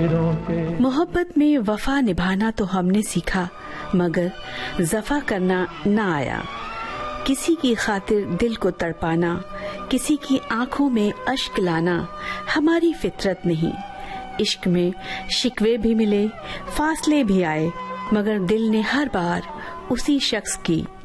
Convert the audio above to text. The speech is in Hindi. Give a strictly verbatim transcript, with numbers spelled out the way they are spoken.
तकदीरों के। मोहब्बत में वफा निभाना तो हमने सीखा, मगर जफा करना ना आया। किसी की खातिर दिल को तड़पाना, किसी की आंखों में अश्क लाना हमारी फितरत नहीं। इश्क में शिकवे भी मिले, फासले भी आए, मगर दिल ने हर बार उसी शख्स की